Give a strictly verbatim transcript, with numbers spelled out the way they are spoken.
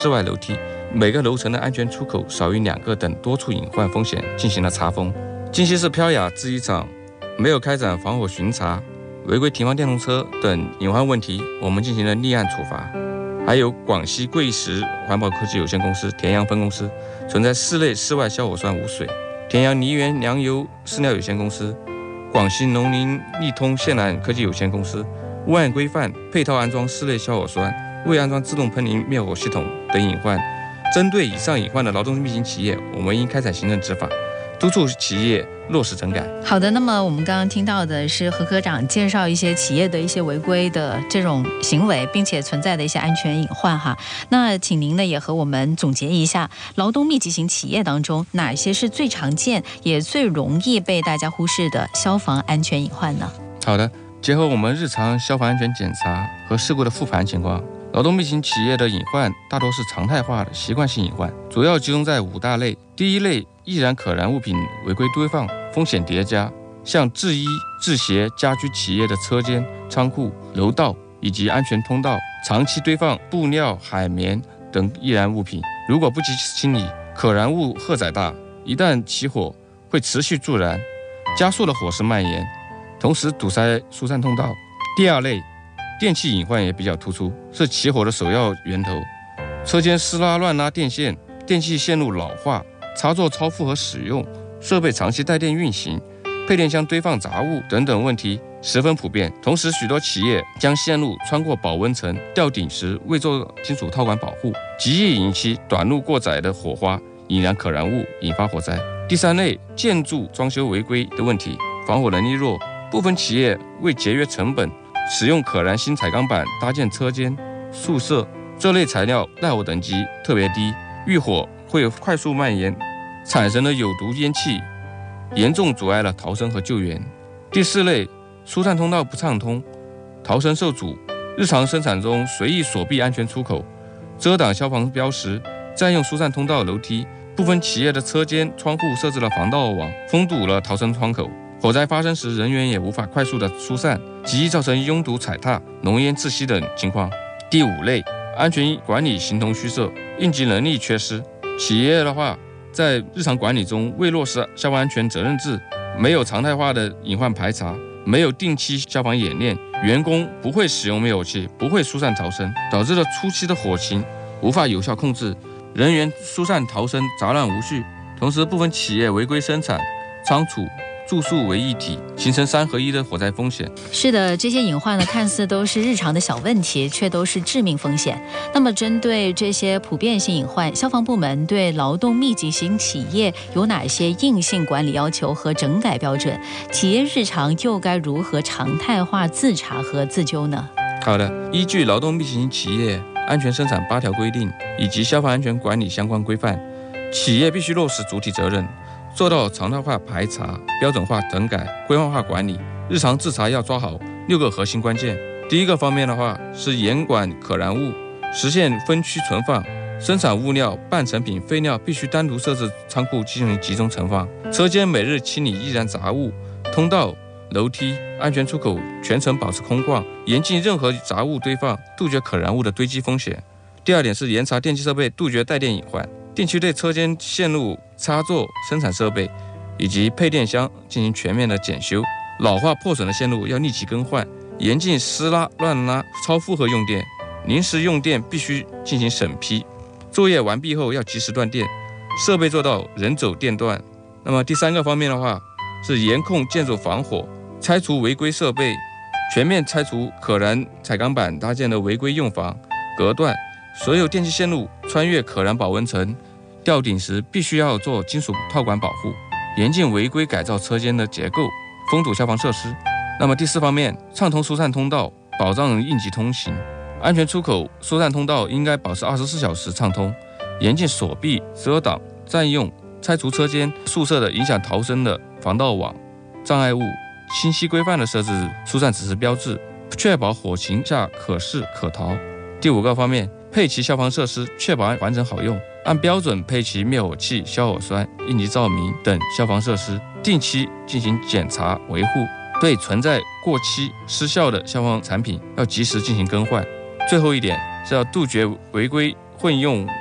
室外楼梯，每个楼层的安全出口少于两个等多处隐患风险进行了查封。近期是飘雅制衣厂没有开展防火巡查，违规停放电动车等隐患问题，我们进行了立案处罚。还有广西贵石环保科技有限公司田阳分公司存在室内室外消火栓无水，田阳泥源粮油饲料有限公司、广西农林利通线缆科技有限公司未按规范配套安装室内消火栓、未安装自动喷淋灭火系统等隐患。针对以上隐患的劳动密集型企业，我们应开展行政执法，督促企业落实整改。 好的，那么我们刚刚听到的是何科长介绍一些企业的一些违规的这种行为，并且存在的一些安全隐患哈。那请您呢也和我们总结一下，劳动密集型企业当中哪些是最常见也最容易被大家忽视的消防安全隐患呢？ 好的，结合我们日常消防安全检查和事故的复盘情况，劳动密集型企业的隐患大多是常态化的习惯性隐患，主要集中在五大类。第一类，易燃可燃物品违规堆放，风险叠加，像制衣、制鞋、家居企业的车间、仓库、楼道以及安全通道，长期堆放布料、海绵等易燃物品，如果不及时清理，可燃物荷载大，一旦起火会持续助燃，加速了火势蔓延，同时堵塞疏散通道。第二类，电气隐患也比较突出，是起火的首要源头。车间湿拉乱拉电线，电气线路老化，插座超负荷使用，设备长期带电运行，配电箱堆放杂物等等问题十分普遍。同时，许多企业将线路穿过保温层吊顶时未做金属套管保护，极易引起短路过载的火花，引燃可燃物，引发火灾。第三类，建筑装修违规的问题，防火能力弱，部分企业为节约成本，使用可燃新彩钢板搭建车间、宿舍，这类材料耐火等级特别低，遇火会快速蔓延，产生的有毒烟气严重阻碍了逃生和救援。第四类，疏散通道不畅通，逃生受阻，日常生产中随意锁闭安全出口，遮挡消防标识，占用疏散通道楼梯，部分企业的车间、窗户设置了防盗网，封堵了逃生窗口。火灾发生时，人员也无法快速的疏散，极易造成拥堵踩踏、浓烟窒息等情况。第五类，安全管理形同虚设，应急能力缺失。企业的话，在日常管理中未落实消防安全责任制，没有常态化的隐患排查，没有定期消防演练，员工不会使用灭火器，不会疏散逃生，导致了初期的火情无法有效控制，人员疏散逃生杂乱无序。同时，部分企业违规生产、仓储、住宿为一体，形成三合一的火灾风险。 是的，这些隐患呢，看似都是日常的小问题，却都是致命风险。那么针对这些普遍性隐患，消防部门对劳动密集型企业有哪些硬性管理要求和整改标准？企业日常又该如何常态化自查和自纠呢？ 好的，依据劳动密集型企业安全生产八条规定以及消防安全管理相关规范，企业必须落实主体责任，做到常态化排查、标准化整改、规范化管理。日常自查要抓好六个核心关键。第一个方面的话是严管可燃物，实现分区存放，生产物料、半成品、废料必须单独设置仓库进行集中存放。车间每日清理易燃杂物，通道、楼梯、安全出口全程保持空旷，严禁任何杂物堆放，杜绝可燃物的堆积风险。第二点是严查电气设备，杜绝带电隐患。定期对车间线路、插座、生产设备以及配电箱进行全面的检修，老化破损的线路要立即更换，严禁私拉、乱拉、超负荷用电，临时用电必须进行审批。作业完毕后要及时断电，设备做到人走电断。那么第三个方面的话是严控建筑防火，拆除违规设备，全面拆除可燃彩钢板搭建的违规用房、隔断。所有电气线路穿越可燃保温层、吊顶时必须要做金属套管保护，严禁违规改造车间的结构，封堵消防设施。那么第四方面，畅通疏散通道，保障应急通行，安全出口、疏散通道应该保持二十四小时畅通，严禁锁闭、遮挡、占用、拆除车间、宿舍的影响逃生的防盗网、障碍物，清晰规范的设置疏散指示标志，确保火情下可视可逃。第五个方面，配齐消防设施，确保完整好用，按标准配齐灭火器、消火栓、应急照明等消防设施，定期进行检查维护，对存在过期失效的消防产品要及时进行更换。最后一点是要杜绝违规混用